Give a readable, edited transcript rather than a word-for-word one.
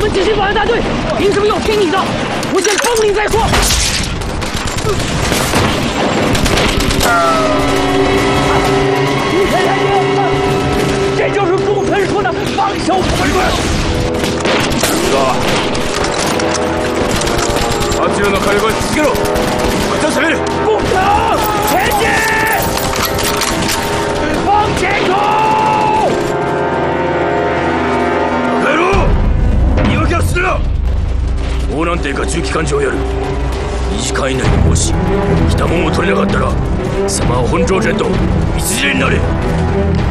们这些保安大队凭什么要听你的？我先封领再说。这就是陆晨说的放手不管。 あちらの海岸に続けろ。また攻める。 攻城前进，往前冲！ 帰ろう。言い訳はするな。大南帝が重機関長をやる。2時間以内にもし北門を取れなかったら貴様は本城前と道連れになれ。